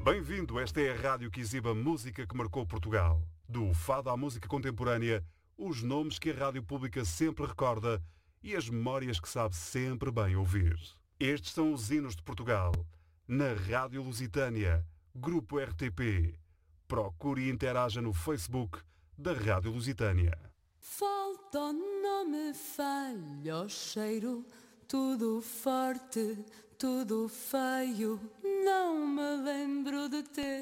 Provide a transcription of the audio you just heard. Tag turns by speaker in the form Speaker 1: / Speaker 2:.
Speaker 1: Bem-vindo, esta é a rádio que exibe a música que marcou Portugal. Do fado à música contemporânea, os nomes que a rádio pública sempre recorda e as memórias que sabe sempre bem ouvir. Estes são os hinos de Portugal. Na Rádio Lusitânia, Grupo RTP. Procure e interaja no Facebook da Rádio Lusitânia.
Speaker 2: Falta, não me falha o cheiro, tudo forte, tudo feio, não me lembro de ter